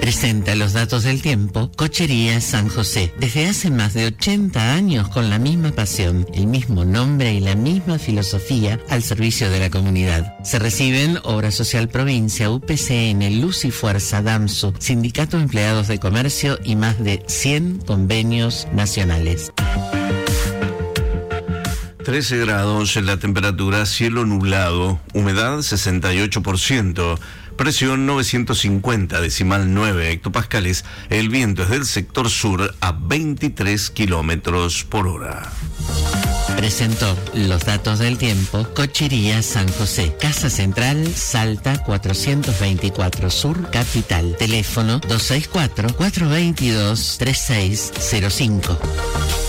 Presenta los datos del tiempo Cochería San José. Desde hace más de 80 años con la misma pasión, el mismo nombre y la misma filosofía al servicio de la comunidad. Se reciben Obra Social Provincia, UPCN, Luz y Fuerza, DAMSU, Sindicato de Empleados de Comercio y más de 100 convenios nacionales. 13 grados en la temperatura, cielo nublado, humedad 68%, presión 950, decimal 9 hectopascales, el viento es del sector sur a 23 kilómetros por hora. Presentó los datos del tiempo Cochería San José, Casa Central, Salta 424 Sur, Capital. Teléfono 264-422-3605.